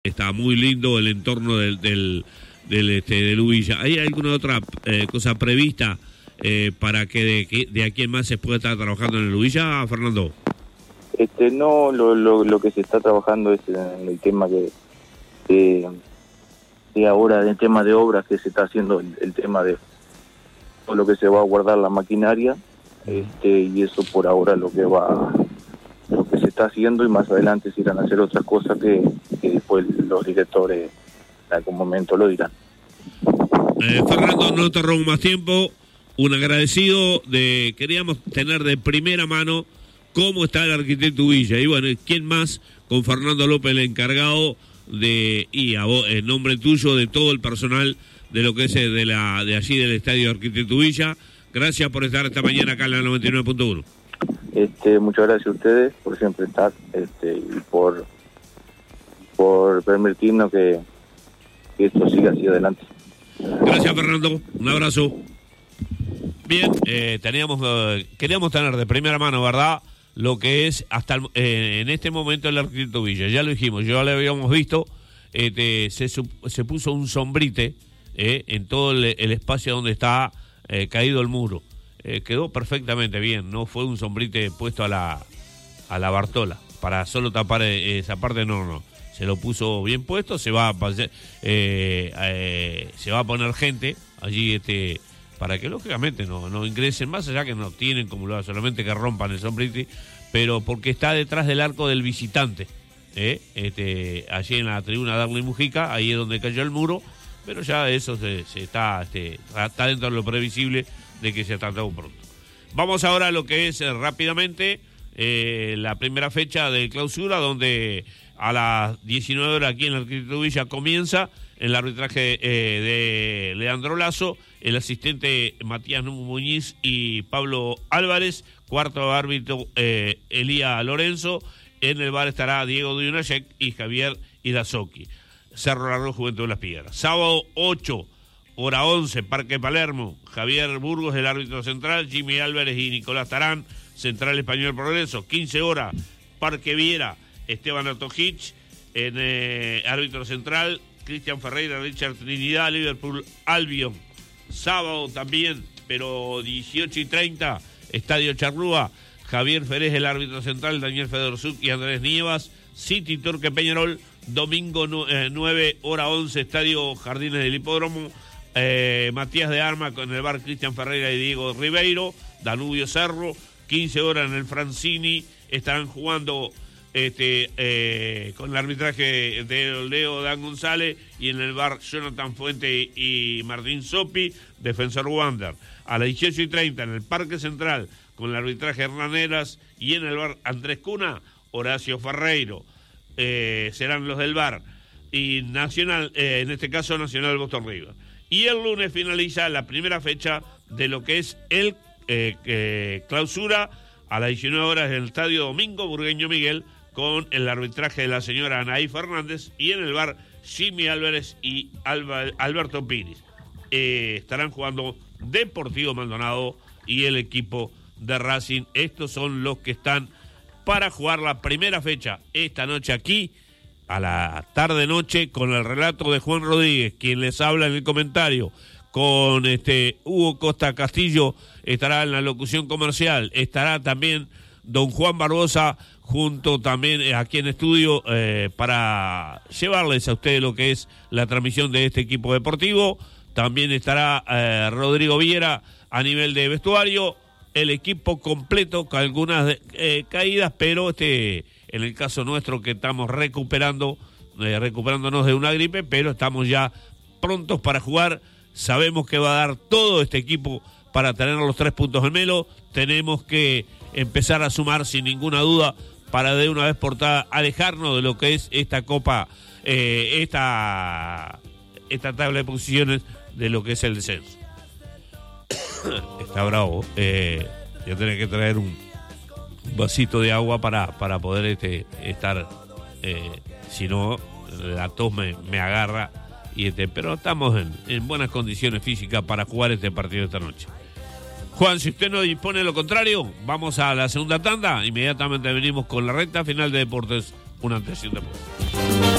Está muy lindo el entorno del Ubilla. ¿Hay alguna otra cosa prevista para que de aquí en más se pueda estar trabajando en el Ubilla, Fernando? No, lo que se está trabajando es en el tema de ahora, el tema de obras, que se está haciendo el tema de todo lo que se va a guardar la maquinaria, y eso por ahora lo que se está haciendo, y más adelante se irán a hacer otras cosas que después los directores en algún momento lo dirán. Fernando, no te robo más tiempo. Un agradecido queríamos tener de primera mano cómo está el arquitecto Ubilla. Y bueno, ¿quién más? Con Fernando López, el encargado y a vos, en nombre tuyo, de todo el personal de lo que es de allí del Estadio Arquitecto Ubilla. Gracias por estar esta mañana acá en la 99.1. Muchas gracias a ustedes por siempre estar, y por permitirnos que esto siga hacia adelante. Gracias, Fernando. Un abrazo. Bien, queríamos tener de primera mano, ¿verdad?, lo que es hasta en este momento el arquitecto Ubilla. Ya lo dijimos, ya lo habíamos visto. Se puso un sombrite en todo el espacio donde está caído el muro. Quedó perfectamente bien, no fue un sombrite puesto a la Bartola para solo tapar esa parte, no. Se lo puso bien puesto, se va a poner gente allí para que lógicamente no ingresen más allá, que no tienen como lo solamente que rompan el sombrite, pero porque está detrás del arco del visitante, allí en la tribuna Darley Mujica, ahí es donde cayó el muro, pero ya eso se está dentro de lo previsible de que se trató pronto. Vamos ahora a lo que es rápidamente la primera fecha de clausura, donde a las 19 horas aquí en el Arquitecto Ubilla comienza el arbitraje de Leandro Lazo, el asistente Matías Muñiz y Pablo Álvarez, cuarto árbitro Elía Lorenzo, en el bar estará Diego Duyunayek y Javier Irazoki. Cerro Largo, Juventud de las Piedras. Sábado 8, hora 11, Parque Palermo, Javier Burgos, el árbitro central, Jimmy Álvarez y Nicolás Tarán, Central Español Progreso. 15 horas, Parque Viera, Esteban Atojic, en árbitro central, Cristian Ferreira, Richard Trinidad, Liverpool Albion. Sábado también, pero 18:30, Estadio Charrúa, Javier Ferez, el árbitro central, Daniel Fedorzuk y Andrés Nievas, City Torque Peñarol. Domingo 9, hora 11, Estadio Jardines del Hipódromo, Matías de Arma con el bar Cristian Ferreira y Diego Ribeiro, Danubio Cerro. 15 horas en el Francini, estarán jugando con el arbitraje de Leo Dan González, y en el bar Jonathan Fuente y Martín Sopi, Defensor Wander. A las 18:30 en el Parque Central con el arbitraje Hernán Heras, y en el bar Andrés Cuna, Horacio Ferreiro. Serán los del bar, y Nacional, en este caso Nacional Boston River. Y el lunes finaliza la primera fecha de lo que es el clausura a las 19 horas en el Estadio Domingo Burgueño Miguel, con el arbitraje de la señora Anaí Fernández, y en el bar Jimmy Álvarez y Alberto Piris. Estarán jugando Deportivo Maldonado y el equipo de Racing. Estos son los que están para jugar la primera fecha esta noche aquí, a la tarde-noche, con el relato de Juan Rodríguez, quien les habla en el comentario, con Hugo Costa Castillo, estará en la locución comercial, estará también don Juan Barbosa, junto también aquí en estudio, para llevarles a ustedes lo que es la transmisión de este equipo deportivo. También estará Rodrigo Viera a nivel de vestuario, el equipo completo, con algunas caídas, pero en el caso nuestro, que estamos recuperándonos de una gripe, pero estamos ya prontos para jugar. Sabemos que va a dar todo este equipo para tener los 3 puntos en Melo. Tenemos que empezar a sumar sin ninguna duda para de una vez por todas alejarnos de lo que es esta copa, esta tabla de posiciones de lo que es el descenso. Está bravo. Yo tengo que traer un vasito de agua para poder estar, si no la tos me agarra, pero estamos en buenas condiciones físicas para jugar este partido esta noche. Juan, si usted no dispone de lo contrario, vamos a la segunda tanda. Inmediatamente venimos con la recta final de Deportes, una atención de deportes.